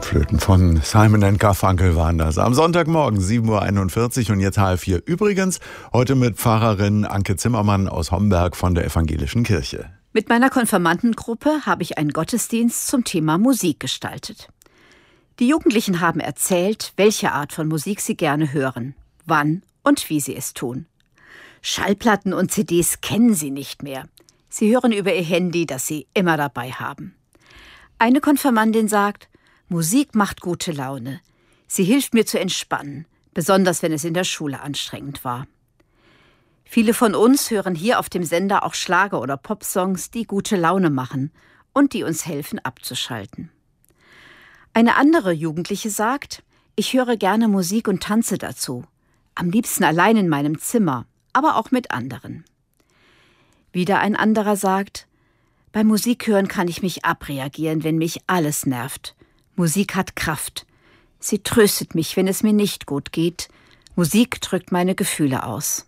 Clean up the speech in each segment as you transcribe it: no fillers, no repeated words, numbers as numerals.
Blockflöten von Simon & Garfunkel waren das. Am Sonntagmorgen 7:41 Uhr und jetzt H4. Übrigens heute mit Pfarrerin Anke Zimmermann aus Homberg von der Evangelischen Kirche. Mit meiner Konfirmandengruppe habe ich einen Gottesdienst zum Thema Musik gestaltet. Die Jugendlichen haben erzählt, welche Art von Musik sie gerne hören, wann und wie sie es tun. Schallplatten und CDs kennen sie nicht mehr. Sie hören über ihr Handy, das sie immer dabei haben. Eine Konfirmandin sagt, Musik macht gute Laune. Sie hilft mir zu entspannen, besonders wenn es in der Schule anstrengend war. Viele von uns hören hier auf dem Sender auch Schlager- oder Popsongs, die gute Laune machen und die uns helfen, abzuschalten. Eine andere Jugendliche sagt, ich höre gerne Musik und tanze dazu. Am liebsten allein in meinem Zimmer, aber auch mit anderen. Wieder ein anderer sagt, beim Musikhören kann ich mich abreagieren, wenn mich alles nervt. Musik hat Kraft. Sie tröstet mich, wenn es mir nicht gut geht. Musik drückt meine Gefühle aus.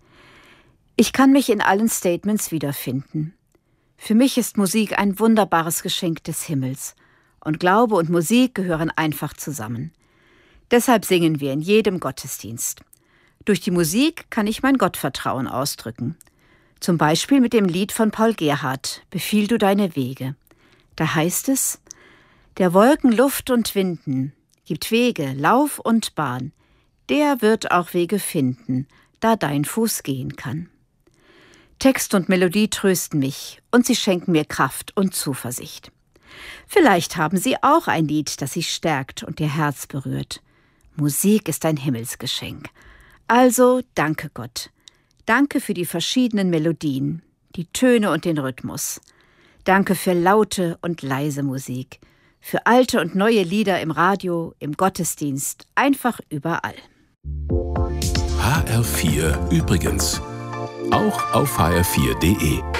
Ich kann mich in allen Statements wiederfinden. Für mich ist Musik ein wunderbares Geschenk des Himmels. Und Glaube und Musik gehören einfach zusammen. Deshalb singen wir in jedem Gottesdienst. Durch die Musik kann ich mein Gottvertrauen ausdrücken. Zum Beispiel mit dem Lied von Paul Gerhardt, Befiehl du deine Wege. Da heißt es, der Wolken Luft und Winden gibt Wege, Lauf und Bahn. Der wird auch Wege finden, da dein Fuß gehen kann. Text und Melodie trösten mich und sie schenken mir Kraft und Zuversicht. Vielleicht haben Sie auch ein Lied, das Sie stärkt und Ihr Herz berührt. Musik ist ein Himmelsgeschenk. Also danke Gott. Danke für die verschiedenen Melodien, die Töne und den Rhythmus. Danke für laute und leise Musik, für alte und neue Lieder im Radio, im Gottesdienst, einfach überall. HR4 übrigens. Auch auf hr4.de.